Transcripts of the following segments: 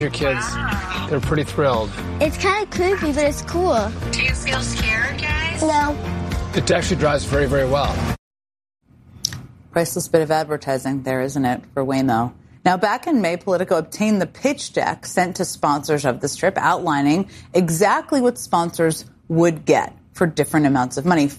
Your kids, they're pretty thrilled. It's kind of creepy, but it's cool. Do you feel scared, guys? No. It actually drives very, very well. Priceless bit of advertising there, isn't it, for Waymo? Now, back in May, Politico obtained the pitch deck sent to sponsors of this trip outlining exactly what sponsors would get for different amounts of money.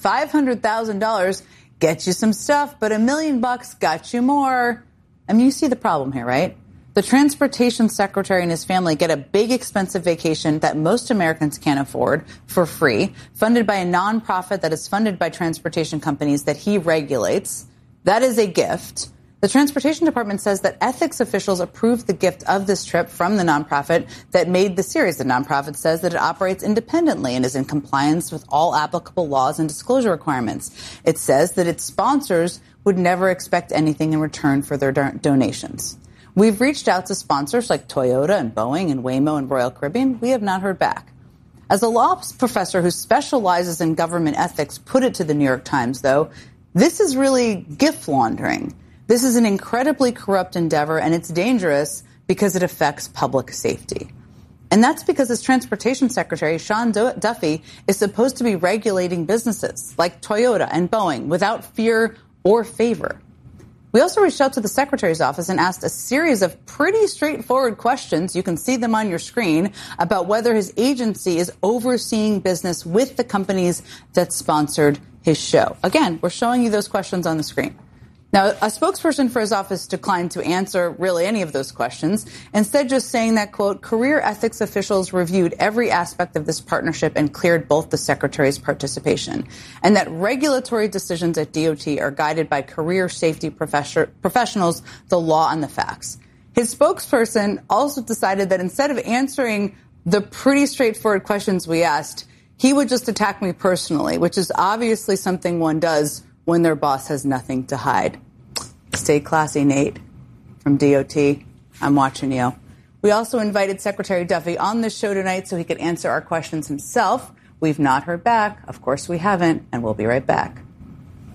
$500,000 gets you some stuff, but $1 million got you more. I mean, you see the problem here, right? The transportation secretary and his family get a big, expensive vacation that most Americans can't afford for free, funded by a nonprofit that is funded by transportation companies that he regulates. That is a gift. The Transportation Department says that ethics officials approved the gift of this trip from the nonprofit that made the series. The nonprofit says that it operates independently and is in compliance with all applicable laws and disclosure requirements. It says that its sponsors would never expect anything in return for their donations. We've reached out to sponsors like Toyota and Boeing and Waymo and Royal Caribbean. We have not heard back. As a law professor who specializes in government ethics put it to the New York Times, though, this is really gift laundering. This is an incredibly corrupt endeavor, and it's dangerous because it affects public safety. And that's because as Transportation Secretary, Sean Duffy is supposed to be regulating businesses like Toyota and Boeing without fear or favor. We also reached out to the Secretary's office and asked a series of pretty straightforward questions, you can see them on your screen, about whether his agency is overseeing business with the companies that sponsored his show. Again, we're showing you those questions on the screen. Now, a spokesperson for his office declined to answer really any of those questions, instead just saying that, quote, career ethics officials reviewed every aspect of this partnership and cleared both the Secretary's participation, and that regulatory decisions at DOT are guided by career safety professionals, the law, and the facts. His spokesperson also decided that instead of answering the pretty straightforward questions we asked, he would just attack me personally, which is obviously something one does when their boss has nothing to hide. Stay classy, Nate. From DOT, I'm watching you. We also invited Secretary Duffy on this show tonight so he could answer our questions himself. We've not heard back. Of course we haven't, and we'll be right back.